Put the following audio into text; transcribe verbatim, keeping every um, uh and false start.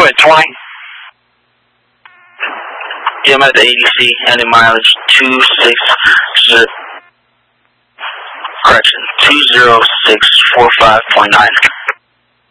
Go ahead, twenty. Yeah, I'm at the A D C, ending mileage two six zero. Correction, two zero six four five point nine.